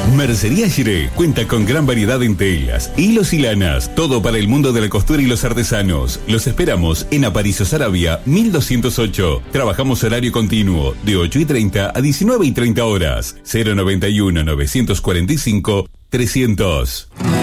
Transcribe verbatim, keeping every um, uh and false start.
Mercería Giré cuenta con gran variedad en telas, hilos y lanas, todo para el mundo de la costura y los artesanos. Los esperamos en Aparicio Saravia, mil doscientos ocho. Trabajamos horario continuo, de ocho y treinta a diecinueve y treinta horas. cero noventa y uno, novecientos cuarenta y cinco, trescientos.